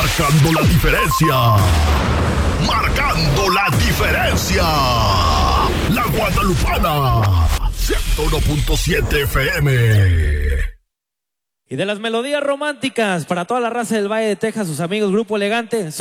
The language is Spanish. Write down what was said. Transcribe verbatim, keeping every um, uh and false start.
Marcando la diferencia. Marcando la diferencia. La Guadalupana. ciento uno punto siete F M. Y de las melodías románticas para toda la raza del Valle de Texas, sus amigos Grupo Elegante.